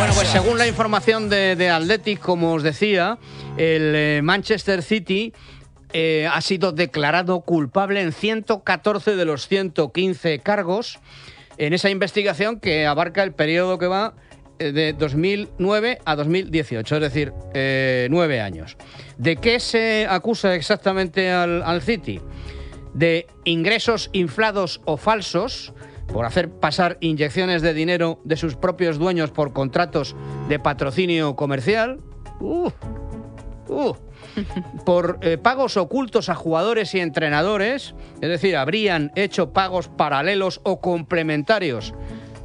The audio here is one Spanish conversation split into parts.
Bueno, pues según la información de Athletic, como os decía, el Manchester City ha sido declarado culpable en 114 de los 115 cargos en esa investigación que abarca el periodo que va de 2009 a 2018, es decir, 9 años. ¿De qué se acusa exactamente al City? De ingresos inflados o falsos, por hacer pasar inyecciones de dinero de sus propios dueños por contratos de patrocinio comercial, por pagos ocultos a jugadores y entrenadores, es decir, habrían hecho pagos paralelos o complementarios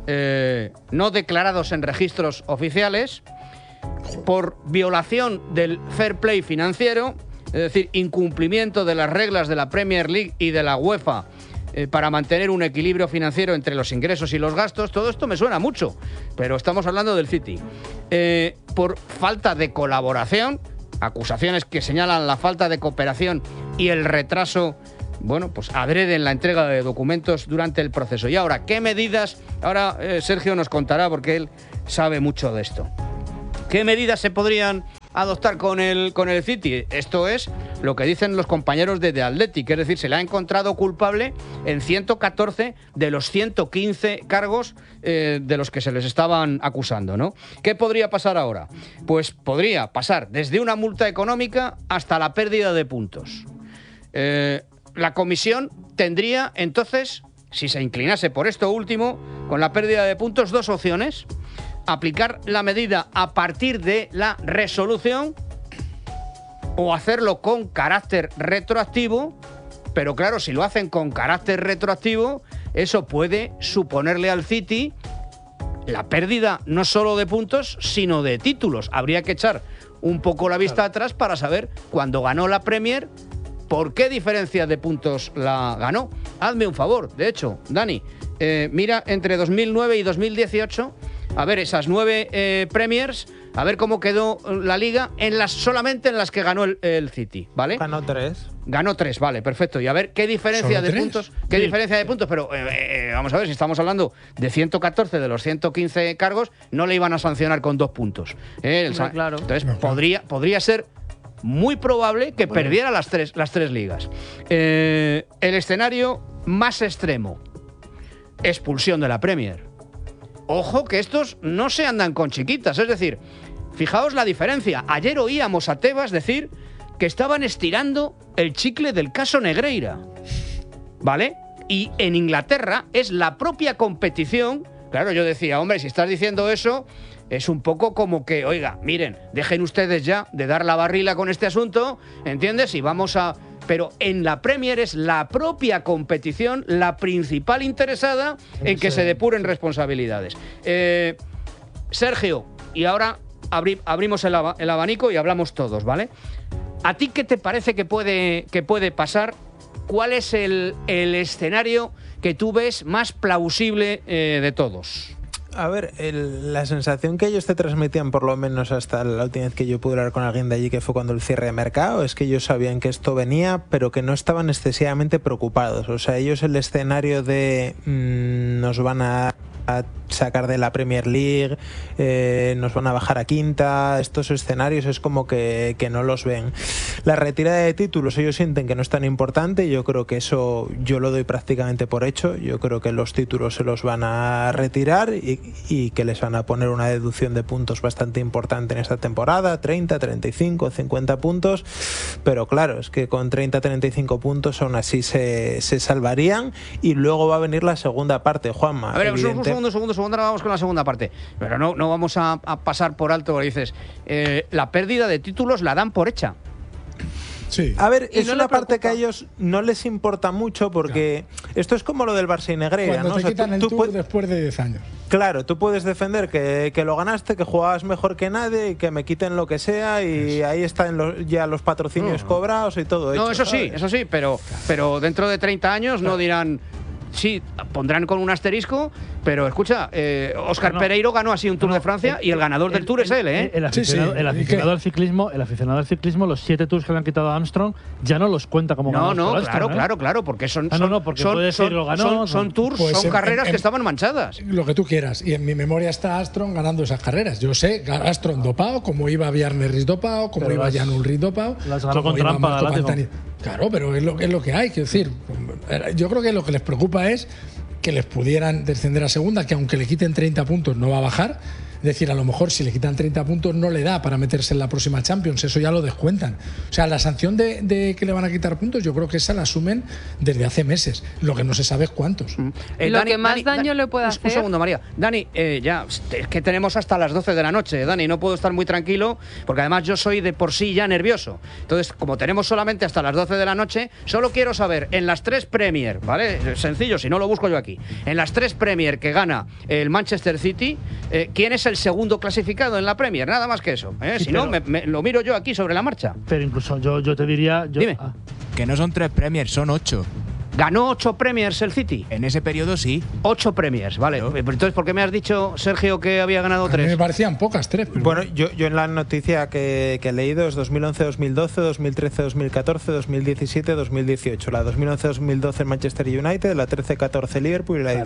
no declarados en registros oficiales, por violación del fair play financiero, es decir, incumplimiento de las reglas de la Premier League y de la UEFA para mantener un equilibrio financiero entre los ingresos y los gastos. Todo esto me suena mucho, pero estamos hablando del City. Por falta de colaboración, acusaciones que señalan la falta de cooperación y el retraso, bueno, pues adrede en la entrega de documentos durante el proceso. Y ahora, ¿qué medidas? Ahora Sergio nos contará porque él sabe mucho de esto. ¿Qué medidas se podrían adoptar con el City? Esto es lo que dicen los compañeros de The Athletic, es decir, se le ha encontrado culpable en 114 de los 115 cargos de los que se les estaban acusando, ¿no? ¿Qué podría pasar ahora? Pues podría pasar desde una multa económica hasta la pérdida de puntos. La comisión tendría entonces, si se inclinase por esto último, con la pérdida de puntos, dos opciones: aplicar la medida a partir de la resolución o hacerlo con carácter retroactivo, pero claro, si lo hacen con carácter retroactivo, eso puede suponerle al City la pérdida no solo de puntos, sino de títulos. Habría que echar un poco la vista atrás para saber cuando ganó la Premier, por qué diferencia de puntos la ganó. Hazme un favor, de hecho, Dani, mira entre 2009 y 2018... a ver esas 9 Premiers, a ver cómo quedó la Liga solamente en las que ganó el City, ¿vale? Ganó 3. Ganó 3, vale, perfecto. Y a ver qué diferencia de puntos. ¿Qué diferencia de puntos? Pero vamos a ver, si estamos hablando de 114 de los 115 cargos, no le iban a sancionar con 2 puntos. Claro. Entonces, podría ser muy probable que perdiera las tres ligas. El escenario más extremo: expulsión de la Premier. Ojo que estos no se andan con chiquitas, es decir, fijaos la diferencia. Ayer oíamos a Tebas decir que estaban estirando el chicle del caso Negreira, ¿vale? Y en Inglaterra es la propia competición. Claro, yo decía, hombre, si estás diciendo eso, es un poco como que, oiga, miren, dejen ustedes ya de dar la barrila con este asunto, ¿entiendes? Y vamos a... Pero en la Premier es la propia competición la principal interesada en que se depuren responsabilidades. Sergio, y ahora abrimos el abanico y hablamos todos, ¿vale? ¿A ti qué te parece que puede pasar? ¿Cuál es el escenario que tú ves más plausible de todos? A ver, la sensación que ellos te transmitían, por lo menos hasta la última vez que yo pude hablar con alguien de allí, que fue cuando el cierre de mercado, es que ellos sabían que esto venía, pero que no estaban excesivamente preocupados. O sea, ellos el escenario de nos van a sacar de la Premier League, nos van a bajar a quinta, estos escenarios es como que no los ven. La retirada de títulos ellos sienten que no es tan importante, yo creo que eso yo lo doy prácticamente por hecho, yo creo que los títulos se los van a retirar y que les van a poner una deducción de puntos bastante importante en esta temporada, 30, 35, 50 puntos, pero claro, es que con 30, 35 puntos aún así se salvarían y luego va a venir la segunda parte, Juanma. A ver, un segundo, ahora vamos con la segunda parte. Pero no vamos a pasar por alto, dices, la pérdida de títulos la dan por hecha. Sí. A ver, Y es no una le parte preocupa. que a ellos no les importa mucho porque esto es como lo del Barça y Negreira, Cuando ¿no? te O sea, quitan el tú Tour puedes- después de 10 años. Claro, tú puedes defender que lo ganaste, que jugabas mejor que nadie y que me quiten lo que sea y ahí están ya los patrocinios cobrados y todo No, hecho, eso sí, ¿sabes? pero dentro de 30 años no dirán, sí, pondrán con un asterisco, pero escucha, Óscar Pereiro ganó así un Tour de Francia y el ganador del Tour es él, ¿eh? El aficionado al ciclismo, los 7 Tours que le han quitado a Armstrong ya no los cuenta como ganados por Armstrong, claro, porque son Tours, pues son carreras que estaban manchadas. Lo que tú quieras. Y en mi memoria está Armstrong ganando esas carreras. Yo sé, Armstrong dopado, como iba Bjarne Riis dopado, como iba Jan Ullrich dopado, las ganó como con iba trampa, Marco Pantani. Claro, pero es lo que hay, quiero decir. Yo creo que lo que les preocupa es que les pudieran descender a segunda, que aunque le quiten 30 puntos no va a bajar. Es decir, a lo mejor si le quitan 30 puntos no le da para meterse en la próxima Champions, eso ya lo descuentan. O sea, la sanción de que le van a quitar puntos, yo creo que esa la asumen desde hace meses. Lo que no se sabe es cuántos. Lo que más daño le puede hacer… Un segundo, María. Dani, ya, es que tenemos hasta las 12 de la noche, Dani, no puedo estar muy tranquilo, porque además yo soy de por sí ya nervioso. Entonces, como tenemos solamente hasta las 12 de la noche, solo quiero saber, en las 3 Premier, ¿vale? Sencillo, si no lo busco yo aquí. En las 3 Premier que gana el Manchester City, ¿quién es el segundo clasificado en la Premier? Nada más que eso. Sí, si no, lo miro yo aquí sobre la marcha. Pero incluso yo te diría… Dime. Que no son 3 Premiers, son 8. ¿Ganó 8 Premiers el City? En ese periodo sí. 8 Premiers, vale. Claro. Entonces, ¿por qué me has dicho, Sergio, que había ganado A mí 3? me parecían pocas, 3. Pero Bueno, yo en la noticia que he leído es 2011-2012, 2013-2014, 2017-2018. La 2011-2012 Manchester United, la 13-14 Liverpool y la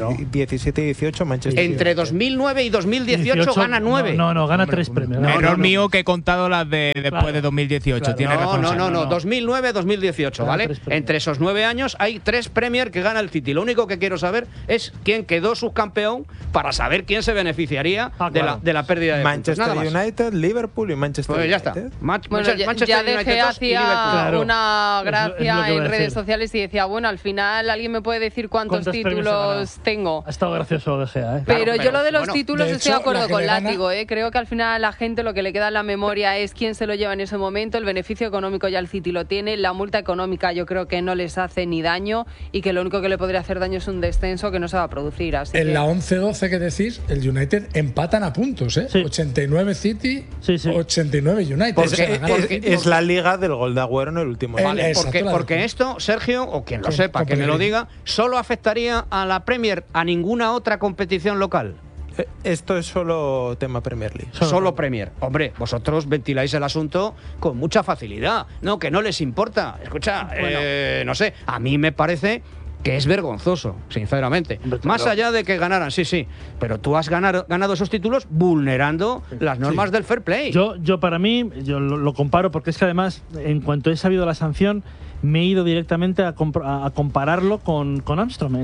17-18 Manchester United. Entre 2009 y 2018 gana 9. No, gana 3 premios. Error mío que he contado las de después de 2018. Claro. Tiene razón. No. 2009-2018, ¿vale? 3 premios. Entre esos 9 años hay 3 Premier que gana el City. Lo único que quiero saber es quién quedó subcampeón para saber quién se beneficiaría de la pérdida de puntos. Manchester Nada más. United, Liverpool y Manchester Pues ya United. está. Bueno, ya dejé hacía una gracia Es lo que iba a en decir. redes sociales y decía, bueno, al final alguien me puede decir cuántos ¿Cuántos premios títulos tengo. Ha estado gracioso De Gea, ¿eh? Pero Claro, yo lo de los bueno, títulos de estoy de hecho, acuerdo la que con le gana- Látigo, ¿eh? Creo que al final a la gente lo que le queda en la memoria es quién se lo lleva en ese momento. El beneficio económico ya el City lo tiene. La multa económica yo creo que no les hace ni daño y que lo único que le podría hacer daño es un descenso que no se va a producir. Así en que… la 11-12 que decís, el United empatan a puntos, ¿eh? Sí. 89 City, Sí. 89 United. Porque- O sea, gana el City. Es la liga del gol de Agüero en el último año. Vale, Exacto, porque esto, Sergio, o quien lo Con- sepa, con que me lo Pellegrini. diga, solo afectaría a la Premier, a ninguna otra competición local. Esto es solo tema Premier League. Solo Premier. Hombre, vosotros ventiláis el asunto con mucha facilidad. No, que no les importa. Escucha, no sé, a mí me parece que es vergonzoso, sinceramente. Hombre, claro. Más allá de que ganaran, sí. Pero tú has ganado esos títulos vulnerando las normas del fair play. Yo para mí, yo lo comparo porque es que además, en cuanto he sabido la sanción, me he ido directamente a compararlo con Armstrong.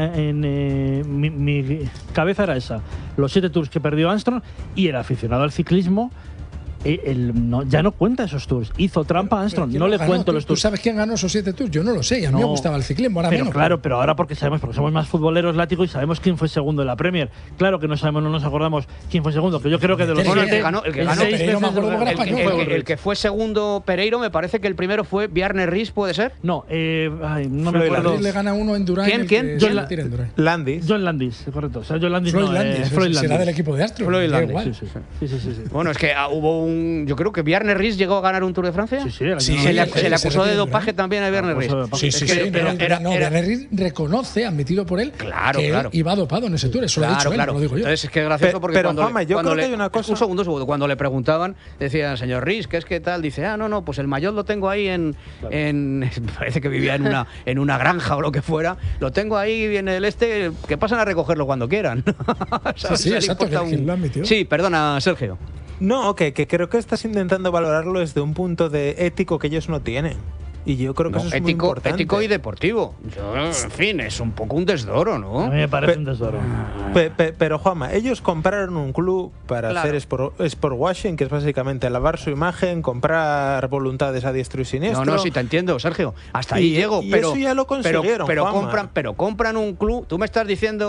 Mi cabeza era esa. Los 7 tours que perdió Armstrong y el aficionado al ciclismo ya no cuenta esos tours. Hizo trampa a Armstrong. ¿Quién No lo le ganó? cuento los ¿Tú tours. sabes quién ganó esos 7 tours? Yo no lo sé. Y a mí me No. gustaba el ciclismo, ahora Pero menos. claro, pero ahora porque somos más futboleros, Látigo, y sabemos quién fue segundo en la Premier. Claro que no sabemos, no nos acordamos quién fue segundo, que yo creo que de los Bueno, el que ganó, seis Pereiro veces me acuerdo del- que era el- español. el- el que fue segundo Pereiro, me parece que el primero fue Bjarne Riis, ¿puede ser? No, no me Floyd acuerdo. Madrid le gana uno en Durán. ¿Quién? Tira en Durán. Landis. John Landis, correcto. O sea, John Landis Floyd no, Landis. Floyd Será Landis. del equipo de Astro. Floyd da Landis, igual. Sí. Bueno, es que hubo yo creo que Bjarne Riis llegó a ganar un Tour de Francia. Sí, el año Sí, Se le noventa. se le acusó de retira, dopaje también a Bjarne Riis. Acusó de Sí, Es sí, que- sí. pero No, Bjarne Riis reconoce, admitido por él, Claro, que claro. él iba dopado en ese tour. Eso lo ha dicho él, no lo digo yo. Entonces es que es gracioso Pe- porque pero, cuando Juanma, yo cuando creo que hay una cosa- Un segundo. Cuando le preguntaban, decían, señor Riis, ¿qué es que tal? Dice, no, pues el maillot lo tengo ahí en parece que vivía en una granja o lo que fuera. Lo tengo ahí en el que pasan a recogerlo cuando quieran. ¿Sabes? Sí, Le exacto, importa que lo admitió. Sí, perdona, Sergio. No, que creo que estás intentando valorarlo desde un punto de ético que ellos no tienen. Y yo creo que No, eso es muy importante. ético y deportivo. En fin, es un poco un desdoro, A ¿no? mí me parece Pe- un desdoro. Pero Juanma, ellos compraron un club para Claro. hacer sport washing, que es básicamente lavar su imagen, comprar voluntades a diestro y siniestro. No, sí te entiendo, Sergio. Hasta ahí Y- llego, y pero eso ya lo consiguieron, pero Juanma. compran un club. Tú me estás diciendo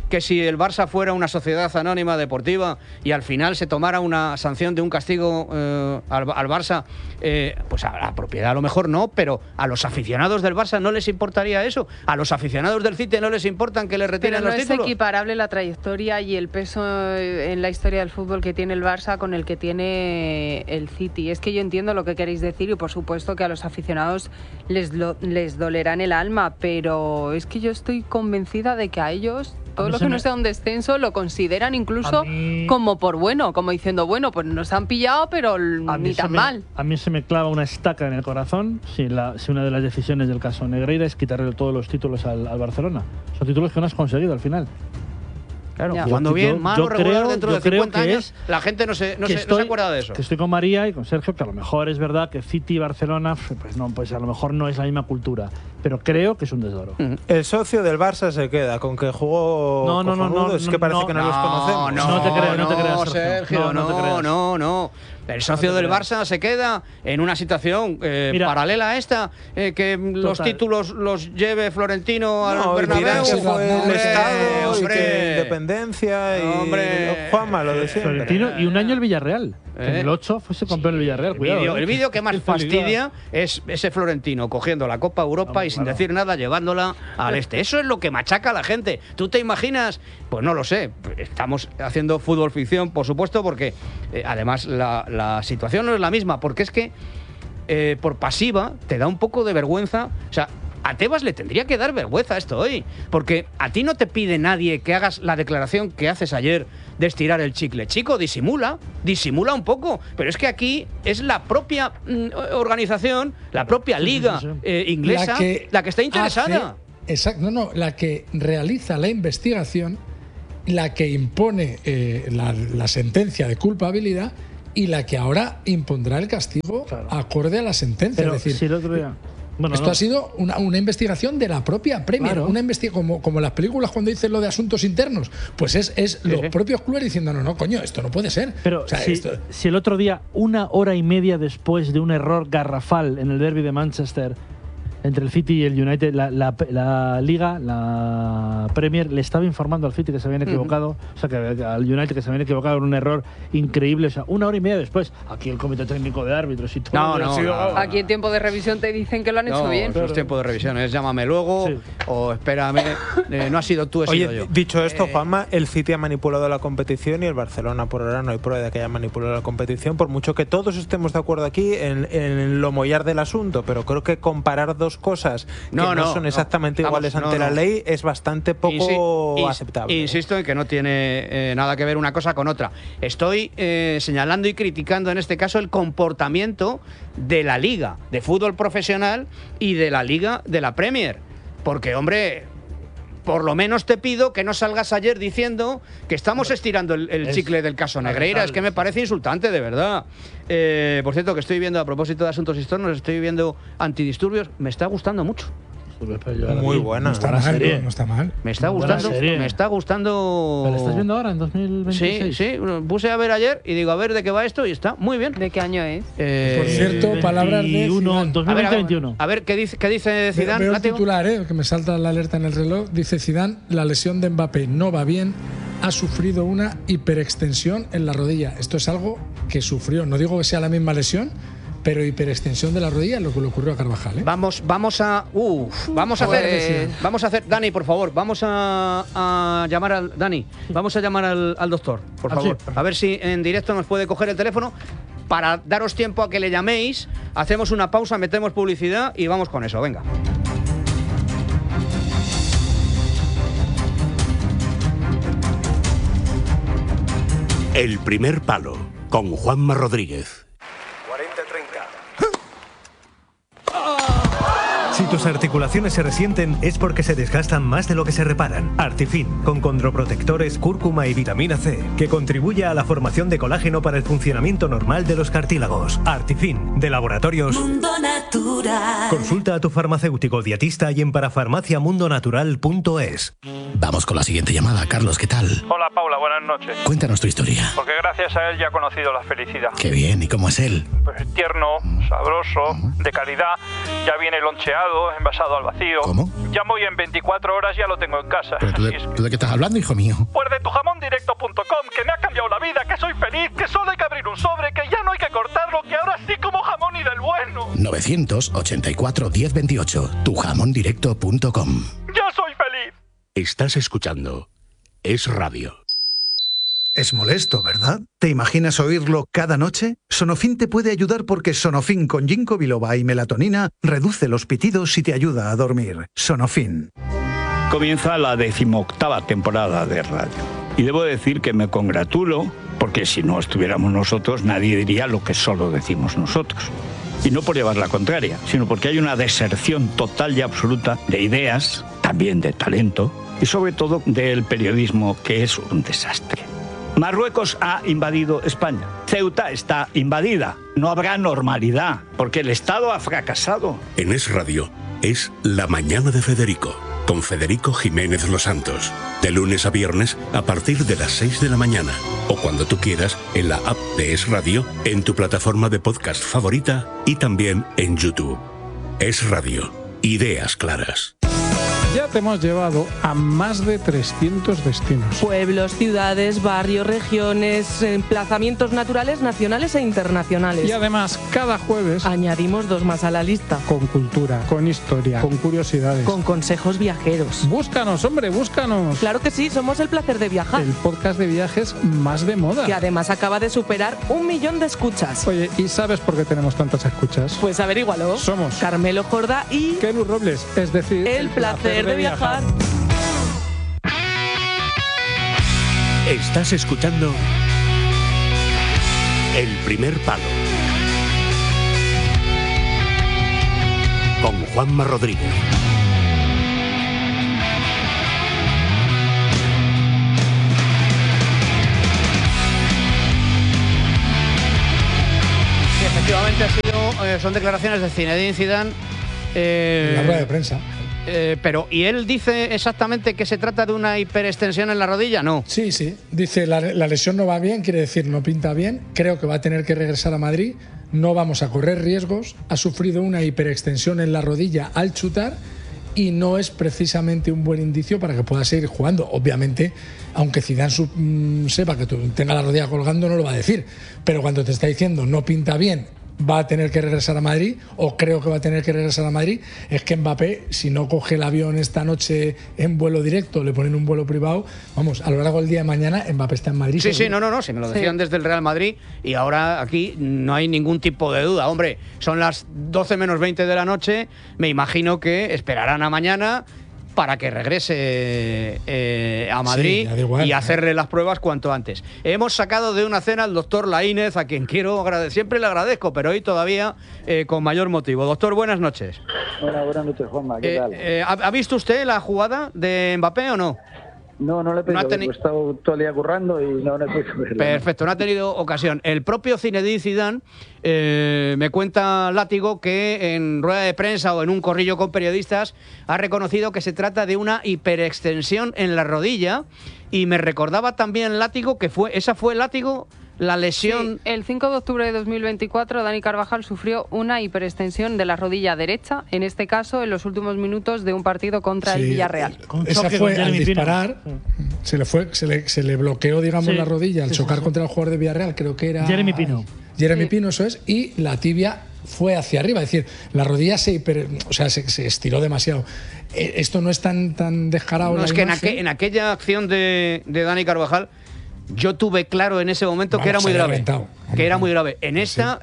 que si el Barça fuera una sociedad anónima deportiva y al final se tomara una sanción de un castigo al Barça, pues a la propiedad a lo mejor no, pero a los aficionados del Barça no les importaría eso. A los aficionados del City no les importan que les retiren los títulos. Pero no es equiparable la trayectoria y el peso en la historia del fútbol que tiene el Barça con el que tiene el City. Es que yo entiendo lo que queréis decir y por supuesto que a los aficionados les dolerá en el alma, pero es que yo estoy convencida de que a ellos todo lo que no sea un descenso lo consideran incluso como por bueno, como diciendo, bueno, pues nos han pillado, pero ni tan mal. A mí se me clava una estaca en el corazón si una de las decisiones del caso Negreira es quitarle todos los títulos al Barcelona. Son títulos que no has conseguido al final. Claro, jugando bien, mal o regular dentro de 50 años, la gente no se acuerda de eso. Que estoy con María y con Sergio, que a lo mejor es verdad que City y Barcelona, pues a lo mejor no es la misma cultura, pero creo que es un desdoro. El socio del Barça se queda con que jugó no, es que parece que no los conocemos. No te creas, Sergio, no. El socio del Barça se queda en una situación paralela a esta, que los títulos los lleve Florentino al Bernabéu. Que fue el Estado y que independencia y Juanma, lo de siempre. Florentino y un año el Villarreal. En el 8 fuese campeón el Villarreal. El vídeo que más fastidia es ese Florentino cogiendo la Copa Europa y sin decir nada llevándola al este. Eso es lo que machaca a la gente. ¿Tú te imaginas? Pues no lo sé. Estamos haciendo fútbol ficción, por supuesto, porque además la situación no es la misma, porque es que por pasiva te da un poco de vergüenza. O sea, a Tebas le tendría que dar vergüenza esto hoy, porque a ti no te pide nadie que hagas la declaración que haces ayer de estirar el chicle. Chico, disimula un poco, pero es que aquí es la propia organización, la propia liga inglesa la que está interesada. La que realiza la investigación, la que impone la sentencia de culpabilidad y la que ahora impondrá el castigo acorde a la sentencia. Pero es decir, si el otro día... Esto ha sido una investigación de la propia Premier, como las películas cuando dicen lo de asuntos internos, pues es los propios clubes diciendo no, coño, esto no puede ser. Pero si el otro día, 1 hora y media después de un error garrafal en el derbi de Manchester entre el City y el United, la Liga, la Premier, le estaba informando al City que se habían equivocado, o sea, que al United que se habían equivocado en un error increíble, o sea, 1 hora y media después. Aquí el Comité Técnico de Árbitros y todo. Aquí en tiempo de revisión te dicen que lo han hecho bien. No es tiempo de revisión, es llámame luego o espérame, no has sido tú, he sido yo. Dicho esto, Juanma, el City ha manipulado la competición y el Barcelona por ahora no hay prueba de que haya manipulado la competición, por mucho que todos estemos de acuerdo aquí en lo mollar del asunto, pero creo que comparar dos cosas que no son exactamente iguales ante la ley es bastante poco aceptable. Insisto en que no tiene nada que ver una cosa con otra. Estoy señalando y criticando en este caso el comportamiento de la Liga de Fútbol Profesional y de la Liga de la Premier. Porque, hombre, por lo menos te pido que no salgas ayer diciendo que estamos estirando el chicle del caso Negreira. Es que me parece insultante, de verdad. Por cierto, que estoy viendo, a propósito de asuntos externos, estoy viendo Antidisturbios. Me está gustando mucho. Muy buena. No está mal. Me está gustando. ¿Pero la estás viendo ahora, en 2026? Sí. Puse a ver ayer y digo, a ver de qué va esto y está muy bien. ¿De qué año es? Por cierto, palabras de Zidane. 2020-21. A ver, ¿qué dice Zidane? Veo el titular, que me salta la alerta en el reloj. Dice Zidane, la lesión de Mbappé no va bien. Ha sufrido una hiperextensión en la rodilla. Esto es algo que sufrió. No digo que sea la misma lesión, pero hiperextensión de la rodilla es lo que le ocurrió a Carvajal. Vamos a hacer, Dani, por favor, vamos a llamar al Dani, vamos a llamar al doctor, por favor, a ver si en directo nos puede coger el teléfono para daros tiempo a que le llaméis. Hacemos una pausa, metemos publicidad y vamos con eso, venga. El primer palo, con Juanma Rodríguez. Si tus articulaciones se resienten es porque se desgastan más de lo que se reparan. Artifin, con condroprotectores, cúrcuma y vitamina C, que contribuye a la formación de colágeno para el funcionamiento normal de los cartílagos. Artifin, de Laboratorios Mundo Natural. Consulta a tu farmacéutico dietista y en parafarmaciamundonatural.es. Vamos con la siguiente llamada. Carlos, ¿qué tal? Hola, Paula, buenas noches. Cuéntanos tu historia. Porque gracias a él ya he conocido la felicidad. Qué bien, ¿y cómo es él? Pues tierno, sabroso, de calidad. Ya viene loncheado, envasado al vacío. ¿Cómo? Llamo y en 24 horas ya lo tengo en casa. ¿Pero tú de qué estás hablando, hijo mío? Pues de tujamondirecto.com, que me ha cambiado la vida, que soy feliz, que solo hay que abrir un sobre, que ya no hay que cortarlo, que ahora sí como jamón y del bueno. 984 1028, tujamondirecto.com. ¡Ya soy feliz! Estás escuchando Es Radio. Es molesto, ¿verdad? ¿Te imaginas oírlo cada noche? Sonofin te puede ayudar porque Sonofin con ginkgo biloba y melatonina reduce los pitidos y te ayuda a dormir. Sonofin. Comienza la 18ª temporada de radio. Y debo decir que me congratulo, porque si no estuviéramos nosotros, nadie diría lo que solo decimos nosotros. Y no por llevar la contraria, sino porque hay una deserción total y absoluta de ideas, también de talento, y sobre todo del periodismo, que es un desastre. Marruecos ha invadido España. Ceuta está invadida. No habrá normalidad, porque el Estado ha fracasado. En Es Radio es La Mañana de Federico, con Federico Jiménez Los Santos. De lunes a viernes a partir de las 6 de la mañana. O cuando tú quieras en la app de Es Radio, en tu plataforma de podcast favorita y también en YouTube. Es Radio. Ideas claras. Ya te hemos llevado a más de 300 destinos. Pueblos, ciudades, barrios, regiones, emplazamientos naturales, nacionales e internacionales. Y además, cada jueves añadimos 2 más a la lista. Con cultura, con historia, con curiosidades, con consejos viajeros. Búscanos, hombre, búscanos. Claro que sí, somos El Placer de Viajar. El podcast de viajes más de moda. Que además acaba de superar 1 millón de escuchas. Oye, ¿y sabes por qué tenemos tantas escuchas? Pues averígualo. Somos Carmelo Jordá y Kenu Robles, es decir, El Placer de Viajar. Estás escuchando El Primer Palo con Juanma Rodríguez. Sí, efectivamente son declaraciones de Zinedine Zidane. La rueda de prensa. Pero, ¿y él dice exactamente que se trata de una hiperextensión en la rodilla? No. Sí. Dice, la lesión no va bien, quiere decir no pinta bien. Creo que va a tener que regresar a Madrid. No vamos a correr riesgos. Ha sufrido una hiperextensión en la rodilla al chutar y no es precisamente un buen indicio para que pueda seguir jugando. Obviamente, aunque Zidane sepa que tenga la rodilla colgando, no lo va a decir. Pero cuando te está diciendo no pinta bien, va a tener que regresar a Madrid, o creo que va a tener que regresar a Madrid, es que Mbappé, si no coge el avión esta noche en vuelo directo, le ponen un vuelo privado, vamos, a lo largo del día de mañana Mbappé está en Madrid. Sí, si me lo decían desde el Real Madrid, y ahora aquí no hay ningún tipo de duda. Hombre, son las 12 menos 20 de la noche, me imagino que esperarán a mañana para que regrese a Madrid y hacerle las pruebas cuanto antes. Hemos sacado de una cena al doctor Laínez, a quien quiero agradecer, siempre le agradezco, pero hoy todavía con mayor motivo. Doctor, buenas noches. Hola, buenas noches, Juanma, ¿qué tal? ¿Ha visto usted la jugada de Mbappé o no? No le he pedido, he estado todo el día currando y no he podido verla. Perfecto, no ha tenido ocasión. El propio Zinedine Zidane me cuenta Látigo que en rueda de prensa o en un corrillo con periodistas ha reconocido que se trata de una hiperextensión en la rodilla, y me recordaba también Látigo que esa fue Látigo la lesión. Sí, el 5 de octubre de 2024 Dani Carvajal sufrió una hiperextensión de la rodilla derecha, en este caso en los últimos minutos de un partido contra el Villarreal. Esa fue al disparar, se le bloqueó, digamos, la rodilla al chocar contra el jugador de Villarreal, creo que era Jeremy Pino. Pino, eso es, y la tibia fue hacia arriba, es decir, la rodilla se estiró demasiado. Esto no es tan descarado. No, es que en aquella acción de Dani Carvajal yo tuve claro en ese momento que era muy grave. En esta,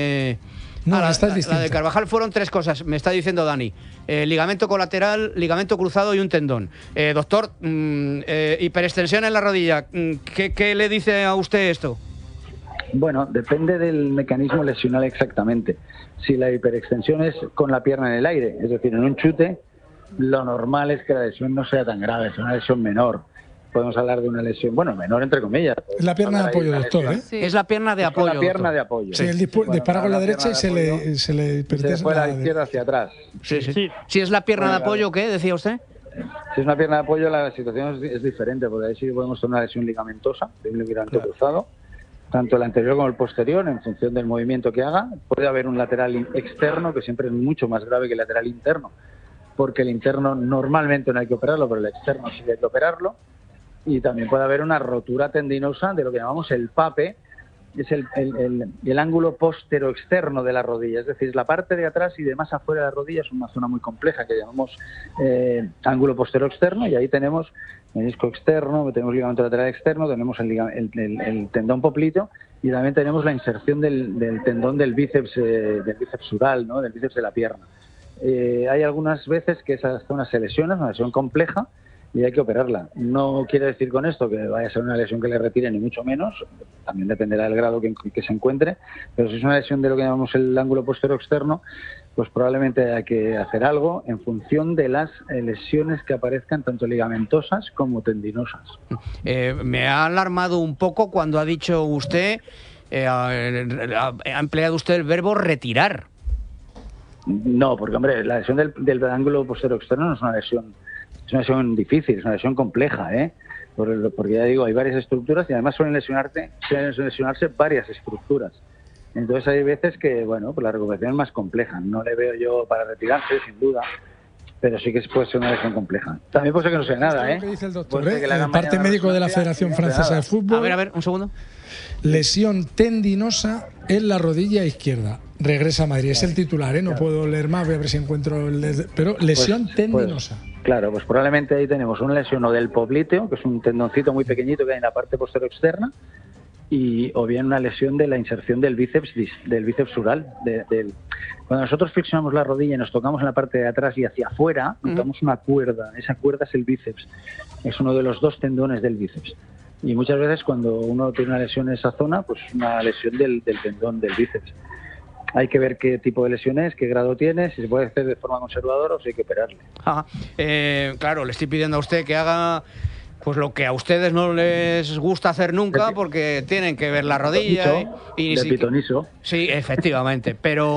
la de Carvajal fueron 3 cosas, me está diciendo Dani. Ligamento colateral, ligamento cruzado y un tendón. Doctor, hiperextensión en la rodilla, ¿qué le dice a usted esto? Bueno, depende del mecanismo lesional exactamente. Si la hiperextensión es con la pierna en el aire, es decir, en un chute, lo normal es que la lesión no sea tan grave, es una lesión menor. Podemos hablar de una lesión, menor entre comillas. Es la pierna de apoyo, doctor, ¿eh? Sí. Es la pierna de apoyo. La pierna de apoyo. Sí, él dispara con la derecha y se le fue la izquierda hacia atrás. Sí. Si es la pierna de apoyo, ¿qué decía usted? Si es una pierna de apoyo, la situación es diferente, porque ahí sí podemos tener una lesión ligamentosa, de un ligamento cruzado. tanto el anterior como el posterior, en función del movimiento que haga. Puede haber un lateral externo, que siempre es mucho más grave que el lateral interno, porque el interno normalmente no hay que operarlo, pero el externo sí hay que operarlo. Y también puede haber una rotura tendinosa de lo que llamamos el PAPE, es el ángulo postero-externo de la rodilla, es decir, la parte de atrás y de más afuera de la rodilla es una zona muy compleja que llamamos ángulo postero-externo, y ahí tenemos menisco externo, tenemos ligamento lateral externo, tenemos el tendón popliteo, y también tenemos la inserción del tendón del bíceps sural, ¿no? Del bíceps de la pierna. Hay algunas veces que esa zona se lesiona, es una lesión compleja, y hay que operarla. No quiere decir con esto que vaya a ser una lesión que le retire, ni mucho menos, también dependerá del grado que se encuentre, pero si es una lesión de lo que llamamos el ángulo postero externo, pues probablemente hay que hacer algo en función de las lesiones que aparezcan, tanto ligamentosas como tendinosas. Me ha alarmado un poco cuando ha dicho usted, ha empleado usted el verbo retirar. No, porque hombre, la lesión del ángulo postero externo no es una lesión difícil, es una lesión compleja, porque ya digo, hay varias estructuras y además suelen lesionarse varias estructuras. Entonces hay veces que, bueno, pues la recuperación es más compleja. No le veo yo para retirarse, sin duda, pero sí que puede ser una lesión compleja. También puede ser que no sea nada, Esto es lo que dice el doctor, el parte médico de la Federación Francesa de Fútbol. A ver, un segundo. Lesión tendinosa en la rodilla izquierda. Regresa a Madrid, es el titular, no puedo leer más, voy a ver si encuentro pero lesión tendinosa. Claro, pues probablemente ahí tenemos una lesión o del popliteo, que es un tendoncito muy pequeñito que hay en la parte posterior externa, o bien una lesión de la inserción del bíceps sural. Cuando nosotros flexionamos la rodilla y nos tocamos en la parte de atrás y hacia afuera, notamos una cuerda. Esa cuerda es el bíceps, es uno de los dos tendones del bíceps. Y muchas veces cuando uno tiene una lesión en esa zona, pues una lesión del tendón del bíceps. Hay que ver qué tipo de lesión es, qué grado tiene, si se puede hacer de forma conservadora o si hay que operarle. Claro, le estoy pidiendo a usted que haga pues lo que a ustedes no les gusta hacer nunca, porque tienen que ver la rodilla. De pitonizo. Sí, efectivamente, pero